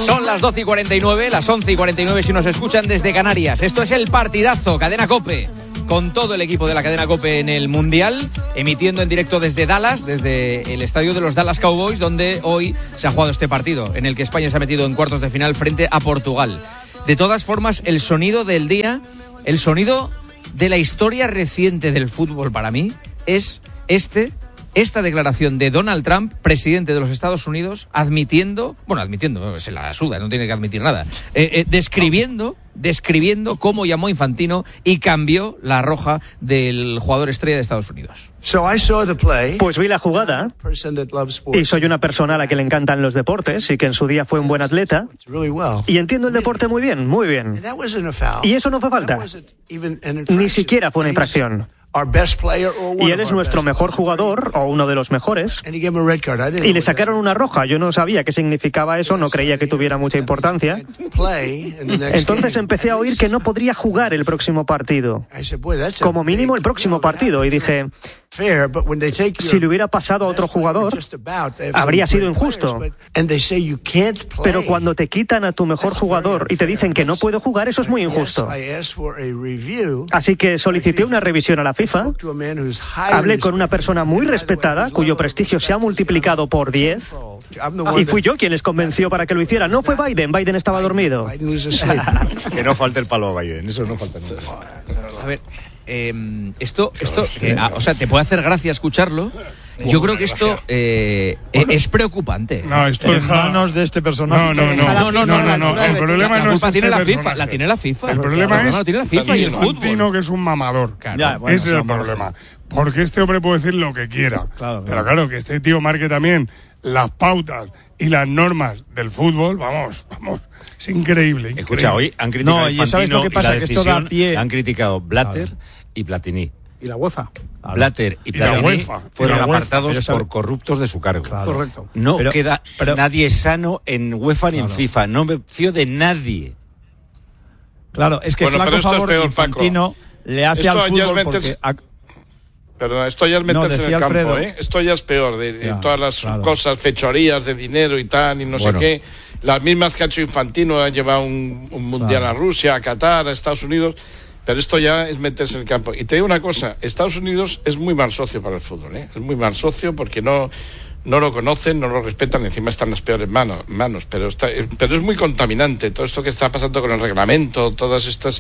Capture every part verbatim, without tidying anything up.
Son las doce y cuarenta y nueve, las once y cuarenta y nueve si nos escuchan desde Canarias. Esto es el partidazo, Cadena COPE, con todo el equipo de la Cadena COPE en el Mundial, emitiendo en directo desde Dallas, desde el estadio de los Dallas Cowboys, donde hoy se ha jugado este partido, en el que España se ha metido en cuartos de final frente a Portugal. De todas formas, el sonido del día, el sonido de la historia reciente del fútbol para mí, es este... esta declaración de Donald Trump, presidente de los Estados Unidos, admitiendo, bueno, admitiendo, se la suda, no tiene que admitir nada, eh, eh, describiendo, describiendo cómo llamó Infantino y cambió la roja del jugador estrella de Estados Unidos. Pues vi la jugada y soy una persona a la que le encantan los deportes y que en su día fue un buen atleta y entiendo el deporte muy bien, muy bien. Y eso no fue falta, ni siquiera fue una infracción. Y él es nuestro mejor jugador, o uno de los mejores, y le sacaron una roja. Yo no sabía qué significaba eso, no creía que tuviera mucha importancia. Entonces empecé a oír que no podría jugar el próximo partido, como mínimo el próximo partido, y dije, si le hubiera pasado a otro jugador, habría sido injusto. Pero cuando te quitan a tu mejor jugador y te dicen que no puedo jugar, eso es muy injusto. Así que solicité una revisión a la FIFA. Hablé con una persona muy respetada, cuyo prestigio se ha multiplicado por diez, y fui yo quien les convenció para que lo hiciera. No fue Biden, Biden estaba dormido. Que no falte el palo a Biden, eso no falta nunca. A ver, eh, esto, esto que, ah, o sea, te puede hacer gracia escucharlo. Yo creo que esto eh, bueno, es preocupante. No, esto es manos de este personaje. No, no, no, no, no, no, no. El problema la no es este tiene la personaje. FIFA, la tiene la FIFA. El problema claro, es no, tiene la FIFA y el Infantino, fútbol, que es un mamador. Claro, ya, bueno, ese es el problema. Porque este hombre puede decir lo que quiera. Claro, pero claro, que este tío marque también las pautas y las normas del fútbol, vamos, vamos. Es increíble, increíble. Escucha, hoy han criticado no, a Infantino, ¿sabes lo que pasa? y la que esto da decisión, pie. Han criticado Blatter claro. y Platini. Y la UEFA. Blatter y, y Platini UEFA, fueron UEFA, apartados por corruptos de su cargo. Claro. Correcto. No pero, queda pero, nadie sano en UEFA ni claro. en FIFA. No me fío de nadie. Claro, es que bueno, flaco favor peor, Infantino Paco. le hace esto al fútbol metes, porque... A... Perdón, esto ya es meterse no, en el campo, Alfredo, ¿eh? Esto ya es peor, de, de ya, todas las claro. cosas, fechorías de dinero y tal, y no bueno. sé qué. Las mismas que ha hecho Infantino, ha llevado un, un mundial claro. a Rusia, a Qatar, a Estados Unidos... Pero esto ya es meterse en el campo. Y te digo una cosa, Estados Unidos es muy mal socio para el fútbol, ¿eh? Es muy mal socio porque no, no lo conocen, no lo respetan, encima están en las peores manos, manos pero, está, pero es muy contaminante todo esto que está pasando con el reglamento, todas estas...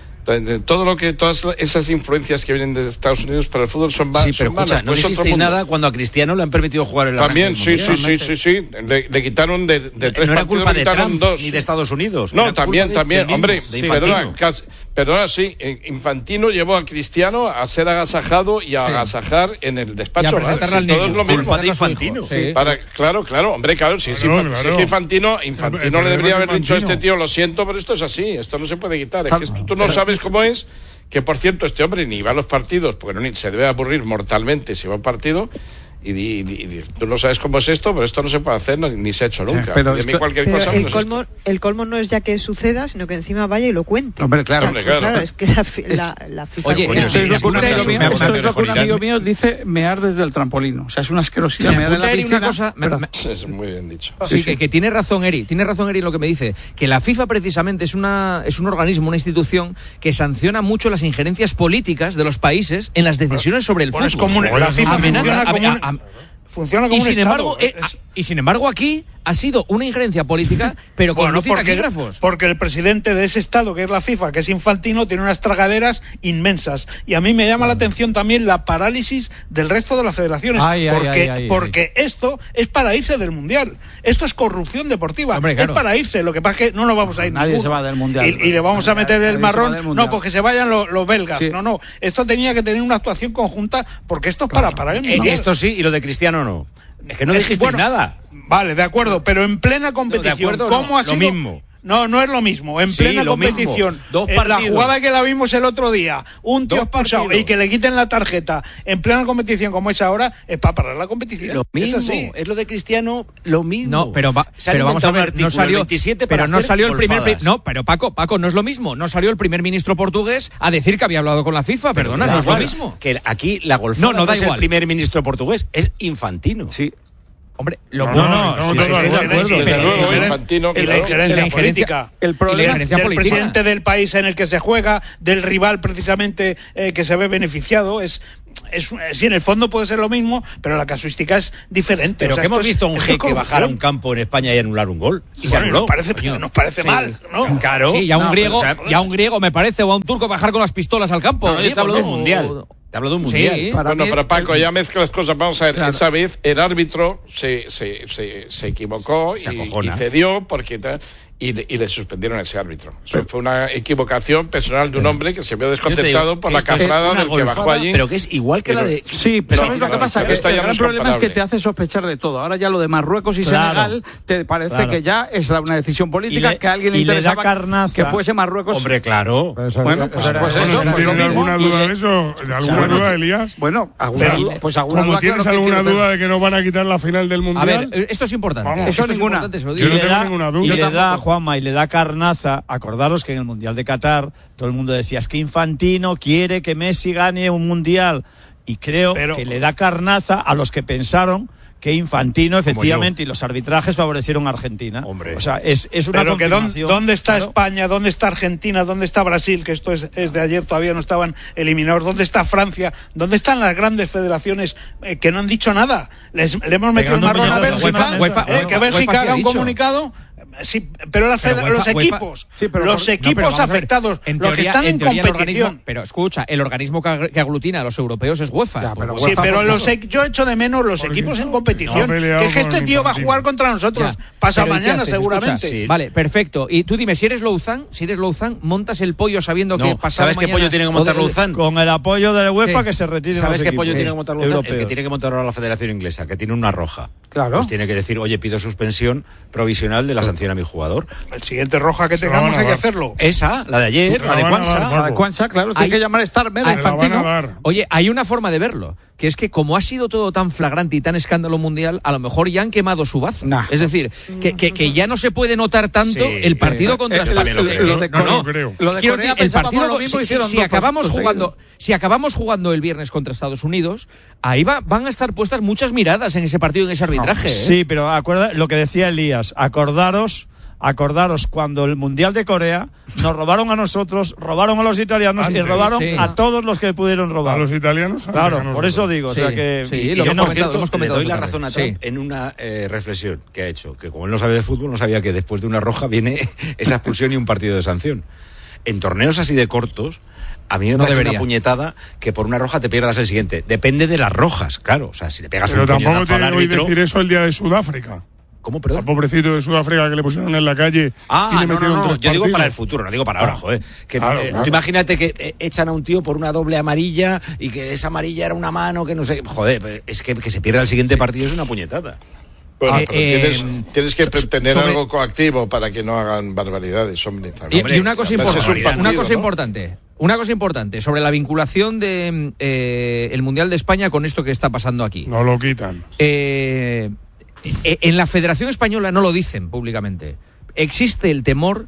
Todo lo que, todas esas influencias que vienen de Estados Unidos para el fútbol son malas. Sí, pero son escucha, malas, no dijisteis nada cuando a Cristiano le han permitido jugar en la También, sí, sí, sí, sí, sí. Le, le quitaron de, de tres no partidos, era culpa le de quitaron Trump, dos. Ni de Estados Unidos. No, también, de, también. de Hombre, sí, perdona, casi, perdona, sí. Infantino llevó a Cristiano a ser agasajado y a sí. agasajar en el despacho. Y a presentarle al niño. Todo es lo mismo. Culpa de Infantino. Sí. Para, claro, claro, hombre, claro. Si sí, claro, sí, claro. es que Infantino, Infantino pero, le debería haber Infantino. dicho a este tío, lo siento, pero esto es así. Esto no se puede quitar. Es que esto, tú no sabes cómo es. Que, por cierto, este hombre ni va a los partidos, porque no, se debe aburrir mortalmente si va a un partido, y, y, y, y tú no sabes cómo es esto, pero esto no se puede hacer, no, ni se ha hecho nunca. Sí, pero y a mí esto, cualquier pero cosa el, no colmo, es el colmo no es ya que suceda, sino que encima vaya y lo cuente. Hombre, claro. O sea, Hombre, claro. claro, es que la, la, la FIFA... Oye, Oye, esto es lo que un amigo mío, me- esto me- es lo que un me- amigo mío dice mear desde el trampolín. O sea, es una asquerosidad mear en la Eri, piscina. una cosa, me- pero- me- Es muy bien dicho. Sí, sí, que, que tiene razón Eri, tiene razón Eri en lo que me dice, que la FIFA precisamente es una es un organismo, una institución que sanciona mucho las injerencias políticas de los países en las decisiones sobre el Bueno, fútbol. es como un- la FIFA Amenaza- funciona como a- un- a- a- Funciona como y un sin estado. embargo eh, Es- y sin embargo aquí ha sido una injerencia política, pero con Bueno, luz y porque, taquígrafos. porque el presidente de ese estado, que es la FIFA, que es Infantino, tiene unas tragaderas inmensas. Y a mí me llama la atención también la parálisis del resto de las federaciones. Ay, ay, porque ay, ay, porque esto es para irse del Mundial. Esto es corrupción deportiva. Hombre, claro. Es para irse. Lo que pasa es que no nos vamos a ir Nadie ninguno. se va del Mundial. Y, y le vamos a meter Nadie el se va marrón. del Mundial. No, porque se vayan los, los belgas. Sí. No, no. Esto tenía que tener una actuación conjunta porque esto es para parar el Eh, Mundial. esto sí, y lo de Cristiano no. Es que no Es- dijisteis bueno, nada. Vale, de acuerdo, pero en plena competición, acuerdo, ¿cómo no, ha lo sido? mismo. No, no es lo mismo. En Sí, plena lo mismo. competición, Dos eh, la partidos. jugada que la vimos el otro día, un tío Dos expulsado partidos. y que le quiten la tarjeta en plena competición como es ahora, es para parar la competición. Lo mismo. Es así. Es lo de Cristiano, lo mismo. No, pero, va, Se han pero vamos a inventado un ver, artículo, no salió, el veintisiete pero para no hacer salió el primer, golfadas. no, pero Paco, Paco, no es lo mismo, no salió el primer ministro portugués a decir que había hablado con la FIFA, perdona, Da no es lo igual, mismo. Que aquí la golfada No, no da es igual. el primer ministro portugués, es Infantino. Sí. Hombre, lo No, no, no, Sí, no, sí, no, estoy de no, acuerdo. no, Desde no, luego, no, Infantino, Y la claro. injerencia La injerencia- política. el problema- Y la- injerencia del política. presidente del país en el que se juega, del rival precisamente eh, que se ve beneficiado, es... Es, sí, en el fondo puede ser lo mismo, pero la casuística es diferente. Pero O sea, que hemos esto es- visto a un esto es jeque bajar a corrupción. un campo en España y anular un gol. Y se Bueno, anuló. nos parece, nos parece mal, ¿no? Claro. Sí, y a un No, griego, pero, o sea, y a un griego me parece, o a un turco bajar con las pistolas al campo. No, yo te Diego, hablo de un ¿no? mundial. Te hablo de un Sí. mundial. Para Bueno, mí, pero Paco, el- ya mezclas cosas. Vamos a ver, Claro. esa vez el árbitro se, se, se, se equivocó Se y, acojona. y cedió porque tal, y, le- y le suspendieron a ese árbitro. Eso fue una equivocación personal de un hombre que se vio Yo te digo, desconcertado por la esto es casada una del que bajó golfada, allí. Pero que es igual que la de... Sí, pero ¿sabes lo que pasa? pero Que esta ya el no gran es problema es que comparable. te hace sospechar de todo. Ahora ya lo de Marruecos y Claro. Senegal te parece Claro. que ya es la- una decisión política Y le- que a alguien y le le da interesaba carnaza. que fuese Marruecos. Hombre, claro. Pero eso- Bueno, eso pues- era- pues eso eso, era- ¿Tú pues lo tienes mismo. alguna Y duda le- de eso? ¿De alguna Bueno, duda, Elías? Bueno, alguna Pero- duda, pues alguna Como duda, tienes claro que alguna quiero duda tener. de que nos van a quitar la final del A Mundial... ver, esto es importante. Vamos. Esto Eso es ninguna. importante, se lo Yo digo. no y le tengo da, ninguna duda. y Yo le da, tampoco. Juanma, y le da carnaza. Acordaros que en el Mundial de Qatar todo el mundo decía, es que Infantino quiere que Messi gane un Mundial. Y creo Pero- que le da carnaza a los que pensaron que Infantino, efectivamente, y los arbitrajes favorecieron a Argentina. Hombre. O sea, es, es una Pero que dónde, confirmación. ¿dónde está Claro. España? ¿Dónde está Argentina? ¿Dónde está Brasil? Que esto es, es de ayer, todavía no estaban eliminados. ¿Dónde está Francia? ¿Dónde están las grandes federaciones eh, que no han dicho nada? Les, le hemos metido el Pegando marrón a puñetazos Bélgica. encima de la mesa. eh, que UEFA- Bélgica UEFA sí ha haga un dicho. comunicado. Sí, pero, las Pero fed- UEFA- los UEFA- equipos, Sí, pero los por- no, No, pero equipos vamos a ver, afectados, en los que teoría- están en, teoría el competición. organismo- pero escucha, el organismo que, ag- que aglutina a los europeos es UEFA. Ya, pero Sí, UEFA, pero por los favor. e- yo echo de menos los Porque equipos no- en competición. no ha peleado Que es que con este tío va a Infantino. jugar contra nosotros. Ya. Pasa Pero ¿y qué mañana, haces? seguramente. Escucha, Vale, perfecto. Y tú dime, si eres Louzán, si eres Louzán, montas el pollo sabiendo que No, pasado ¿sabes qué mañana- pollo tiene que o montar de- Louzán? Con el apoyo de la UEFA Sí. que se retire. ¿Sabes qué pollo tiene que montar Lozano? El europeos. que tiene que montar ahora la Federación Inglesa, que tiene una roja. Claro. Pues tiene que decir, oye, pido suspensión provisional de la sanción a mi jugador. El siguiente roja que Se la tengamos van a hay que dar. hacerlo. Esa, la de ayer, Se la la de van a dar, Kwanza. Paco. A Kwanza, claro, tiene Hay- que llamar Starmer a hay- Se la van a Infantino. dar. Oye, hay una forma de verlo, que es que como ha sido todo tan flagrante y tan escándalo mundial, a lo mejor ya han quemado su bazo. Nah. Es decir, que, que, que ya no se puede notar tanto Sí. el partido Eh, contra eh, Yo también lo lo- creo. lo de No, Corea- no creo. Lo de Quiero Corea decir, el pensábamos partido, lo mismo, si, hicieron si dos acabamos partidos jugando, seguidos. si acabamos jugando el viernes contra Estados Unidos, ahí va, van a estar puestas muchas miradas en ese partido, en ese arbitraje. ¿eh? Sí, pero acuerda lo que decía Elías, acordaros, acordaros cuando el Mundial de Corea nos robaron a nosotros, robaron a los italianos y Antes, robaron sí. a todos los que pudieron A robar. los italianos. Claro, déjanos por eso nosotros. digo, o Sí, sea que sí, Y lo yo, hemos por comentado, cierto, hemos comentado le doy la esta razón a tarde. Trump Sí. en una eh, reflexión que ha hecho, que como él no sabe de fútbol, no sabía que después de una roja viene esa expulsión y un partido de sanción. En torneos así de cortos, a mí me No parece debería. una puñetada que por una roja te pierdas el siguiente. Depende de las rojas, claro. O sea, si le pegas Pero un tampoco puñetazo al tiene que oír árbitro... decir eso el día de Sudáfrica. ¿Cómo, Al perdón? pobrecito de Sudáfrica que le pusieron en la calle. y Ah, le no, no, metieron no, tres yo digo para el partidos. futuro, no digo para ahora, Ah, joder. Que, claro, eh, claro. Tú imagínate que eh, echan a un tío por una doble amarilla y que esa amarilla era una mano, que no sé. Joder, es que, que se pierda el siguiente partido es una puñetada. Bueno, Ah, pero eh, tienes, tienes que so- tener sobre- algo coactivo para que no hagan barbaridades, hombre. Y, también. Hombre, y una cosa Además, es un importante, partido, una cosa ¿no? importante, una cosa importante sobre la vinculación de eh, el Mundial de España con esto que está pasando aquí. No lo quitan. Eh, eh, en la Federación Española no lo dicen públicamente. Existe el temor,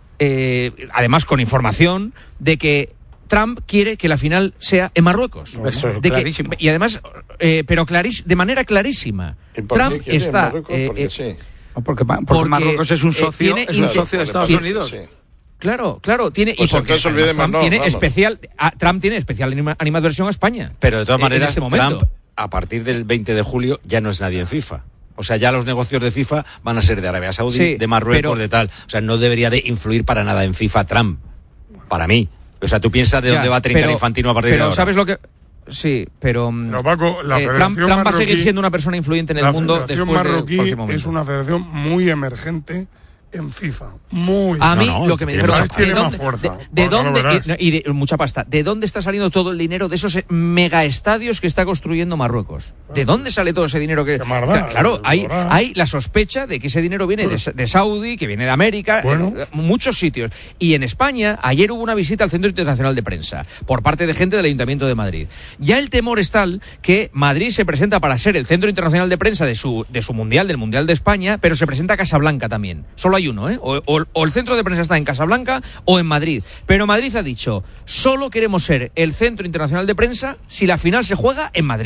eh, además con información, de que Trump quiere que la final sea en Marruecos. Eso es De que- clarísimo. y además, eh, pero clarís, de manera clarísima. ¿Y por qué Trump quiere está. Marruecos? eh, Porque eh, sí. Porque, porque Porque, Marruecos es un eh, socio, tiene es un inter- socio de Estados Sí, Unidos. sí. Claro, claro, tiene Pues y porque entonces además olvidemos, Trump no, tiene vamos. especial ah, Trump tiene especial anima- animadversión a España. Pero de todas Eh, maneras, en este momento. Trump, a partir del veinte de julio, ya no es nadie en FIFA. O sea, ya los negocios de FIFA van a ser de Arabia Saudí, Sí, de Marruecos, pero- de tal. O sea, no debería de influir para nada en FIFA Trump. Para mí. O sea, tú piensas de Ya, dónde va a trincar pero- Infantino a partir pero de ahora. ¿sabes lo que Sí, pero, mm, Pero, Paco, la eh, Federación Trump, Trump va a seguir marroquí- siendo una persona influyente en el La mundo Federación después de marroquí cualquier momento. es una federación muy emergente en FIFA. Muy. A mí No, no, lo que me tiene pero mucha ¿de pasta. Tiene más dónde, fuerza. de, de Ahora lo dónde verás. y, y de mucha pasta? ¿De dónde está saliendo todo el dinero de esos eh, megaestadios que está construyendo Marruecos? ¿De dónde sale todo ese dinero que Qué maldad, claro, lo hay verás. hay la sospecha de que ese dinero viene de, de Saudi, que viene de América, Bueno. eh, muchos sitios. Y en España ayer hubo una visita al Centro Internacional de Prensa por parte de gente del Ayuntamiento de Madrid. Ya el temor es tal que Madrid se presenta para ser el Centro Internacional de Prensa de su de su mundial, del Mundial de España, pero se presenta a Casablanca también. Solo hay uno, ¿eh? O, o- o el centro de prensa está en Casablanca o en Madrid. Pero Madrid ha dicho, solo queremos ser el Centro Internacional de Prensa si la final se juega en Madrid.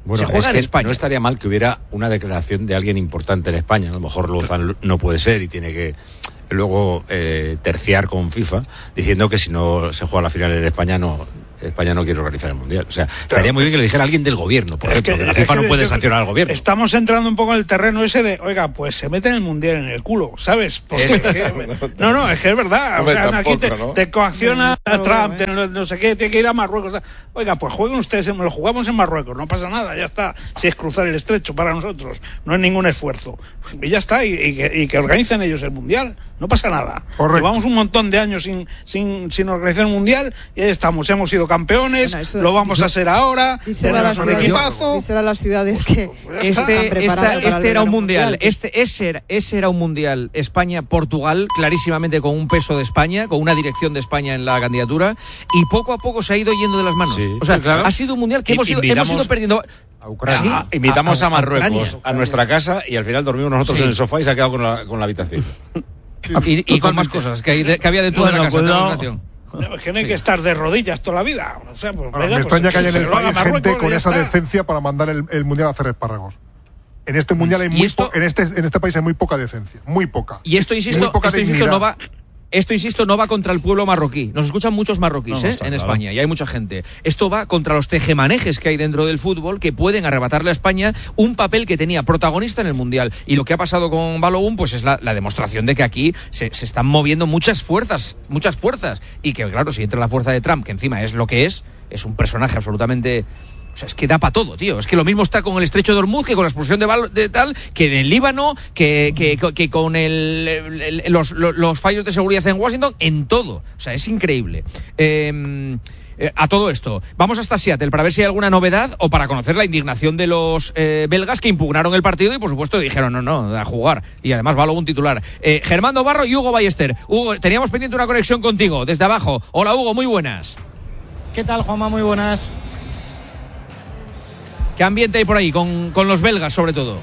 Bueno, se juega es en que España. No estaría mal que hubiera una declaración de alguien importante en España. A lo mejor Lozán no puede ser y tiene que luego eh, terciar con FIFA diciendo que si no se juega la final en España no España no quiere organizar el Mundial. O sea, estaría muy bien que lo dijera alguien del gobierno, por ejemplo, que, que la FIFA que, no puede yo, sancionar al gobierno. Estamos entrando un poco en el terreno ese de, oiga, pues se meten el Mundial en el culo, ¿sabes? Porque es que, no, no, es que es verdad. Hombre, o sea, tampoco, aquí te, ¿no? te coacciona no, no, Trump, no, te, no, no sé qué, tiene que ir a Marruecos. Oiga, pues jueguen ustedes, lo jugamos en Marruecos, no pasa nada, ya está. Si es cruzar el estrecho para nosotros, no es ningún esfuerzo. Y ya está, y, y, que, y que organicen ellos el Mundial, no pasa nada. Correcto. Llevamos un montón de años sin, sin, sin organizar el Mundial y ahí estamos, hemos sido campeones. Bueno, eso, lo vamos a hacer ahora, tenemos un equipazo. Díselo a las ciudades que este, esta, este era un mundial, mundial. Este, ese, era, ese era un mundial España-Portugal, clarísimamente con un peso de España, con una dirección de España en la candidatura, y poco a poco se ha ido yendo de las manos. Sí, o sea, claro. Ha sido un mundial que hemos ido, hemos ido perdiendo. A Ucrania. ¿Sí? Ah, invitamos a, a, a Marruecos, Ucrania, Ucrania. a nuestra casa, y al final dormimos nosotros sí. en el sofá y se ha quedado con la, con la habitación. Y, y con más cosas que, hay de, que había dentro bueno, de la casa. Pues no. No, es que no hay sí. que estar de rodillas toda la vida. O sea, pues, Ahora, venga, me extraña pues, que haya en el país gente con esa está. decencia para mandar el, el mundial a hacer espárragos. En este mundial hay muy esto, po- en este en este país hay muy poca decencia, muy poca. Y esto insisto, esto, insisto no va Esto, insisto, no va contra el pueblo marroquí. Nos escuchan muchos marroquíes no, no ¿eh? en claro. España y hay mucha gente. Esto va contra los tejemanejes que hay dentro del fútbol que pueden arrebatarle a España un papel que tenía protagonista en el Mundial. Y lo que ha pasado con Balogun pues es la, la demostración de que aquí se, se están moviendo muchas fuerzas, muchas fuerzas. Y que, claro, si entra la fuerza de Trump, que encima es lo que es, es un personaje absolutamente... O sea, es que da para todo, tío. Es que lo mismo está con el estrecho de Hormuz que con la expulsión de, Bal- de tal, que en el Líbano, que, que, que con el, el, el, los, los fallos de seguridad en Washington, en todo. O sea, es increíble. Eh, eh, a todo esto, vamos hasta Seattle para ver si hay alguna novedad o para conocer la indignación de los eh, belgas que impugnaron el partido y, por supuesto, dijeron no, no, a jugar. Y además va luego un titular. Eh, Germán Dobarro y Hugo Ballester. Hugo, teníamos pendiente una conexión contigo desde abajo. Hola, Hugo, muy buenas. ¿Qué tal, Juanma? Muy buenas. ¿Qué ambiente hay por ahí con, con los belgas, sobre todo?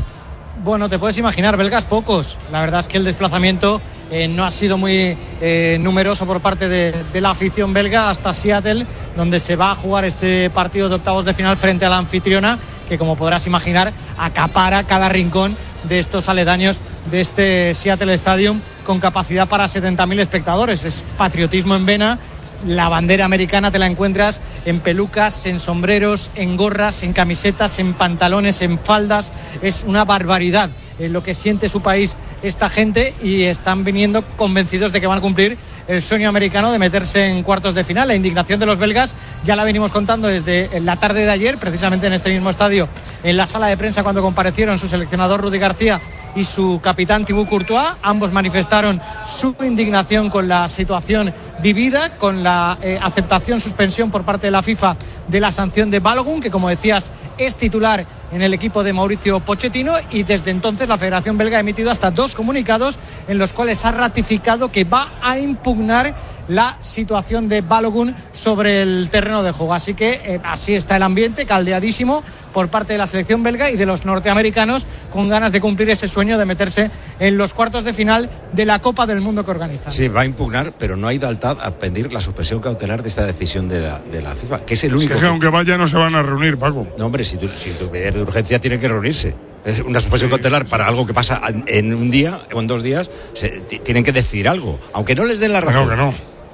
Bueno, te puedes imaginar, belgas pocos. La verdad es que el desplazamiento eh, no ha sido muy eh, numeroso por parte de, de la afición belga hasta Seattle, donde se va a jugar este partido de octavos de final frente a la anfitriona, que, como podrás imaginar, acapara cada rincón de estos aledaños de este Seattle Stadium, con capacidad para setenta mil espectadores. Es patriotismo en vena. La bandera americana te la encuentras en pelucas, en sombreros, en gorras, en camisetas, en pantalones, en faldas. Es una barbaridad en lo que siente su país esta gente y están viniendo convencidos de que van a cumplir el sueño americano de meterse en cuartos de final. La indignación de los belgas ya la venimos contando desde la tarde de ayer, precisamente en este mismo estadio, en la sala de prensa cuando comparecieron su seleccionador Rudy García y su capitán Thibaut Courtois. Ambos manifestaron su indignación con la situación vivida, con la eh, aceptación, suspensión por parte de la FIFA de la sanción de Balogun, que, como decías, es titular en el equipo de Mauricio Pochettino, y desde entonces la Federación Belga ha emitido hasta dos comunicados en los cuales ha ratificado que va a impugnar la situación de Balogun sobre el terreno de juego. Así que eh, así está el ambiente, caldeadísimo por parte de la selección belga y de los norteamericanos, con ganas de cumplir ese sueño de meterse en los cuartos de final de la Copa del Mundo que organizan. Sí, va a impugnar, pero no ha ido al T A D a pedir la suspensión cautelar de esta decisión de la, de la FIFA, que es el único... Es que aunque vaya no se van a reunir, Paco. No, hombre, si tú, si tú pides de urgencia tienen que reunirse. Es una suspensión sí. cautelar para algo que pasa en un día o en dos días, se, t- tienen que decir algo, aunque no les den la razón. No, que no.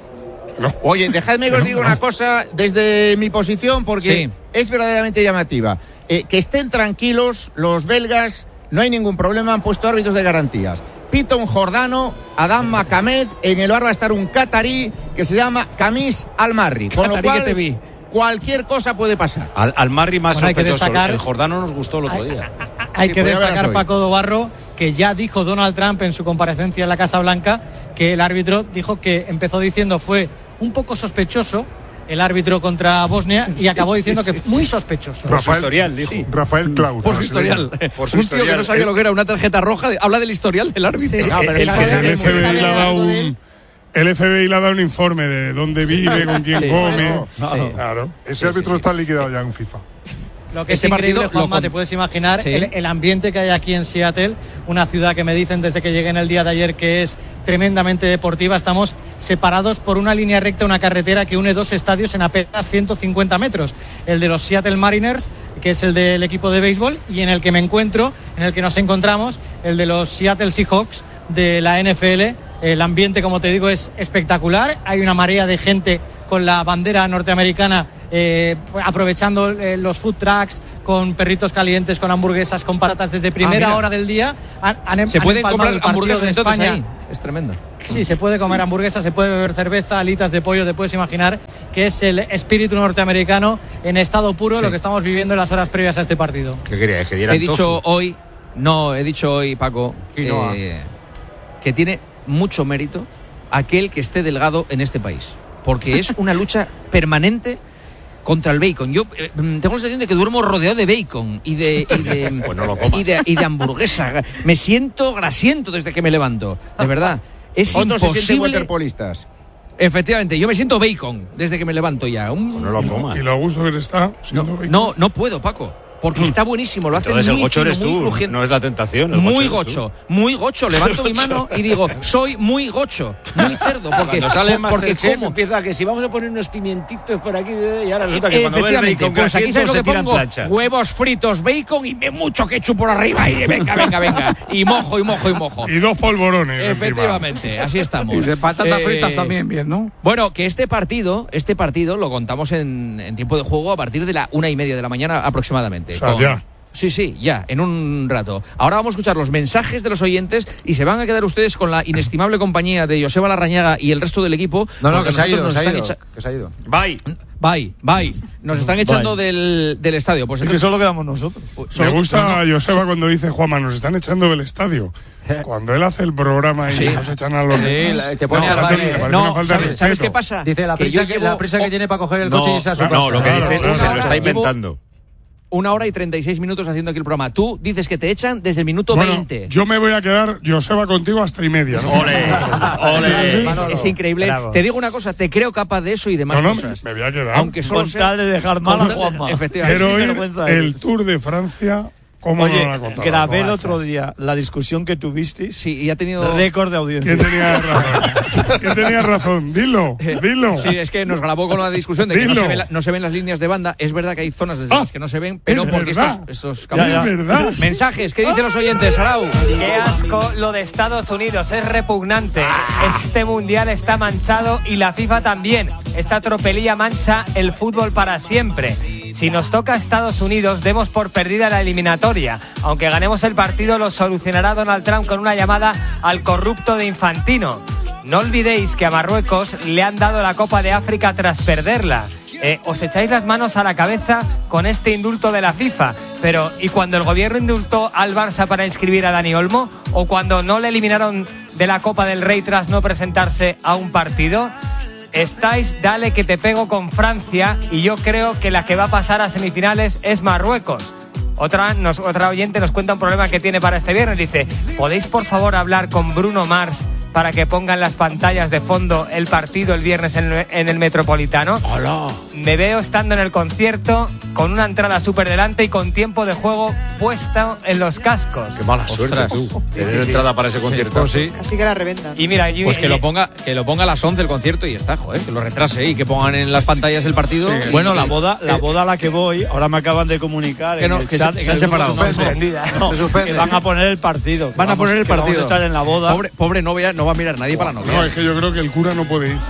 No. Oye, dejadme que os diga una cosa desde mi posición, porque sí. es verdaderamente llamativa. Eh, que estén tranquilos los belgas, no hay ningún problema, han puesto árbitros de garantías. Pita un jordano, Adam Makamed, en el bar va a estar un catarí que se llama Kamis Al-Marri. Con lo cual, que te vi. cualquier cosa puede pasar. Al, Al-Marri más bueno, sospechoso, destacar, el jordano nos gustó el otro hay, día. Hay sí, que destacar, Paco Dobarro, que ya dijo Donald Trump en su comparecencia en la Casa Blanca que el árbitro dijo que empezó diciendo fue un poco sospechoso el árbitro contra Bosnia y acabó diciendo sí, sí, que muy sospechoso. Por su historial, dijo. Sí. Rafael Claus. Por su historial. Por su un tío historial. Que no sabía lo que era una tarjeta roja, habla del historial del árbitro. Sí, no, pero el, el, el F B I le ha dado un... El F B I le ha dado un informe de dónde vive, con quién sí, come. No, no. Claro. Ese sí, árbitro sí, sí. está liquidado ya en FIFA. Lo que Ese es increíble, partido, Juanma, te puedes imaginar ¿sí? el, el ambiente que hay aquí en Seattle, una ciudad que me dicen desde que llegué en el día de ayer que es tremendamente deportiva. Estamos separados por una línea recta, una carretera que une dos estadios en apenas ciento cincuenta metros. El de los Seattle Mariners, que es el del equipo de béisbol, y en el que me encuentro, en el que nos encontramos, el de los Seattle Seahawks de la N F L. El ambiente, como te digo, es espectacular. Hay una marea de gente con la bandera norteamericana, eh, aprovechando eh, los food trucks, con perritos calientes, con hamburguesas, con patatas desde primera ah, hora del día. Han, han, se han pueden comprar el hamburguesas de entonces España. Ahí. Es tremendo. Sí, se puede comer hamburguesas, se puede beber cerveza, alitas de pollo. Te puedes imaginar que es el espíritu norteamericano en estado puro, sí, lo que estamos viviendo en las horas previas a este partido. ¿Qué querías? ¿Que dieran He dicho tofu? hoy, no, he dicho hoy, Paco, eh, que tiene mucho mérito aquel que esté delgado en este país, porque es una lucha permanente contra el bacon. Yo eh, tengo la sensación de que duermo rodeado de bacon y de y de, pues no lo y de, y de hamburguesa. Me siento grasiento desde que me levanto, de verdad. Es Otros imposible. se sienten waterpolistas. Efectivamente, yo me siento bacon desde que me levanto ya. Un... Pues no lo comas. Y lo gusto que le está. No, no, no puedo, Paco. Porque está buenísimo, lo hace muy Entonces el gocho fino, eres muy tú, crujiente. no es la tentación. El Muy gocho, gocho, muy gocho. Levanto mi mano y digo, soy muy gocho, muy cerdo. Porque cuando sale más porque chef como. empieza que si vamos a poner unos pimientitos por aquí y ahora resulta que cuando ve el bacon pues aquí grasiento sabes lo se que tira en pongo, plancha. huevos fritos, bacon y mucho ketchup por arriba y venga, venga, venga. Y mojo, y mojo, y mojo. Y dos polvorones. Efectivamente, encima. Así estamos. Y de patatas Eh, fritas también bien, ¿no? Bueno, que este partido, este partido lo contamos en, en tiempo de juego a partir de la una y media de la mañana aproximadamente. O sea, con, ya. Sí, sí, ya, en un rato. Ahora vamos a escuchar los mensajes de los oyentes y se van a quedar ustedes con la inestimable compañía de Joseba Larrañaga y el resto del equipo. No, no, que se ha ido, nos se ha están ido, echa- que se ha ido. Bye. Bye, bye. Nos están echando Bye. del, del estadio. Pues Es que entonces- solo quedamos nosotros. Me solo- gusta no, no. Joseba cuando dice, Juanma, nos están echando del estadio. Cuando él hace el programa y Sí. nos echan a los Sí, demás. la- te pone no, al fíjate, baile. me parece No, una falta de ¿sabes, ¿sabes respeto. qué pasa? Dice la Que prisa yo que, llevo- la prisa que oh, tiene para coger el No, coche y irse a su casa. no, lo que Claro, dice es una se lo hora, está llevo- inventando. Una hora y treinta y seis minutos haciendo aquí el programa. Tú dices que te echan desde el minuto Bueno, veinte. yo me voy a quedar, Joseba, contigo hasta y media. ¿no? Ole, ole. Es, es increíble. Bravo. Te digo una cosa, te creo capaz de eso y demás No, no, me, cosas. me voy a quedar. Aunque solo Con sea- tal de dejar mal a con- Juanma. Efectivamente. Quiero Sin ir vergüenza el eres. Tour de Francia. ¿Cómo Oye, no la contaba? grabé el No, otro día la discusión que tuvisteis. Sí, y ha tenido... Récord de audiencia. ¿Quién tenía razón? ¿Quién tenía razón? Dilo, dilo. Sí, es que nos grabó con la discusión de que no Dilo. se, ve la- no se ven las líneas de banda. Es verdad que hay zonas desde Ah, las que no se ven, pero es porque verdad. estos, estos Ya, ya. caminos- Es verdad. Mensajes, ¿qué dicen los oyentes, Arau? Qué asco lo de Estados Unidos, es repugnante. Este mundial está manchado y la FIFA también. Esta tropelía mancha el fútbol para siempre. Si nos toca Estados Unidos, demos por perdida la eliminatoria. Aunque ganemos el partido, lo solucionará Donald Trump con una llamada al corrupto de Infantino. No olvidéis que a Marruecos le han dado la Copa de África tras perderla. Eh, os echáis las manos a la cabeza con este indulto de la FIFA. Pero, ¿y cuando el gobierno indultó al Barça para inscribir a Dani Olmo? ¿O cuando no le eliminaron de la Copa del Rey tras no presentarse a un partido? Estáis, dale que te pego con Francia y yo creo que la que va a pasar a semifinales es Marruecos. Otra, nos, otra oyente nos cuenta un problema que tiene para este viernes. Dice, ¿podéis por favor hablar con Bruno Mars para que pongan las pantallas de fondo el partido el viernes en, en el Metropolitano? Hola. Me veo estando en el concierto con una entrada súper delante y con tiempo de juego puesto en los cascos. Qué mala suerte tú. Tener entrada para ese concierto. Pues sí. Así que la reventan. Y mira, yo- Pues que lo ponga, que lo ponga a las once el concierto y ya está, joder, que lo retrase y que pongan en las pantallas el partido. y- Bueno, la boda, la boda a la que voy, ahora me acaban de comunicar Que en no, el que chat se- en se han el separado. grupo, Suspende. no, Se suspende. que van a poner el partido. que Van a vamos- poner el que vamos partido. a estar en la boda. Pobre, pobre novia, no va a mirar nadie para la novia. No, es que yo creo que el cura no puede ir.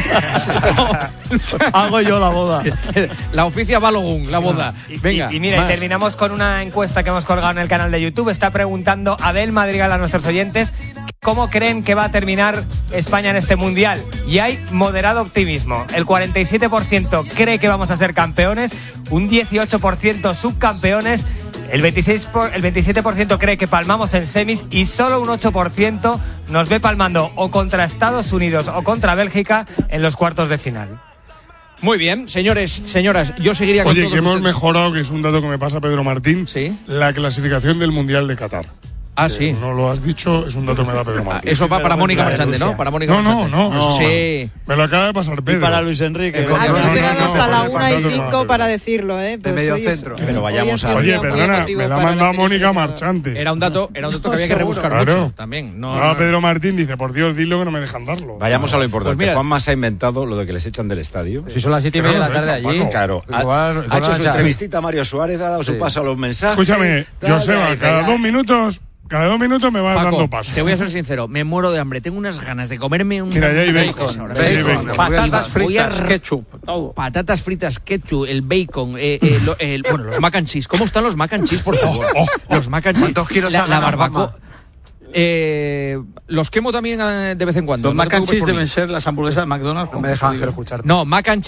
Hago yo la boda. La oficia Balogun, la boda. Venga. Y, y mira, y más. terminamos con una encuesta que hemos colgado en el canal de YouTube. Está preguntando Abel Madrigal a nuestros oyentes cómo creen que va a terminar España en este mundial. Y hay moderado optimismo. El cuarenta y siete por ciento cree que vamos a ser campeones, un dieciocho por ciento subcampeones. El, veintiséis por, el veintisiete por ciento cree que palmamos en semis y solo un ocho por ciento nos ve palmando o contra Estados Unidos o contra Bélgica en los cuartos de final. Muy bien, señores, señoras, yo seguiría con Oye, todos que hemos ustedes. mejorado, que es un dato que me pasa Pedro Martín, Sí. la clasificación del Mundial de Qatar. Ah, sí. No lo has dicho, es un dato que me da Pedro Martín. Eso va para Mónica Marchante, ¿no? Para Mónica no, Marchante. no, no, no. Sí. Me lo acaba de pasar Pedro. Y para Luis Enrique. Ah, se han quedado hasta la una y cinco para decirlo, ¿eh? De medio centro. Pero vayamos a... Oye, perdona, me la ha mandado Mónica Marchante. Era un dato, era un dato que había que rebuscar mucho también. No, Ahora Pedro Martín dice, por Dios, dilo que no me dejan darlo. Vayamos a lo importante. Pues mira, Juanma se ha inventado lo de que les echan del estadio. Si son las siete y media de la tarde allí. Claro, ha, Igual, ha hecho su ya. entrevistita a Mario Suárez, ha dado su Sí. paso a los mensajes. Escúchame, Joseba, cada dos minutos, cada dos minutos me vas Paco, dando paso. te voy a ser sincero, me muero de hambre. Tengo unas ganas de comerme un... Mira, ya hay bacon. ahora. Bacon. Bacon. Patatas Voy a- fritas, ketchup, todo. Patatas fritas, ketchup, el bacon, eh, eh, lo- el- bueno, los mac and cheese. ¿Cómo están los mac and cheese, por favor? Los mac and cheese. ¿Cuántos kilos La, ha la ganado, barbacoa. Juanma? Eh, los quemo también eh, de vez en cuando. Los no te mac and preocupes cheese por mí. deben ser las hamburguesas de McDonald's. No me deja Ángel escucharte. No, mac and cheese